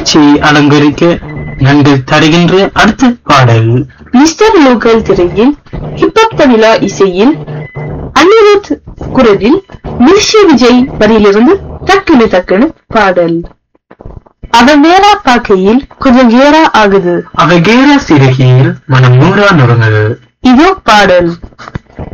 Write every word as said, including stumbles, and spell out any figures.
நிகழ்ச்சியை அலங்கரிக்க நன்றி தருகின்ற அடுத்த பாடல் மிஸ்டர் லோக்கல் திரையில் ஹிப்ஹாப் தமிழா இசையில் அனிருத் குரலில் மிர்ஷி விஜய் வரியிலிருந்து டக்குனு டக்குனு பாடல். அவ நேரா பார்க்கையில் கொஞ்சம் கேரா ஆகுது, அவ கேரா சிறுகியில் மனம் நூறா நுறங்குது. இதோ பாடல்.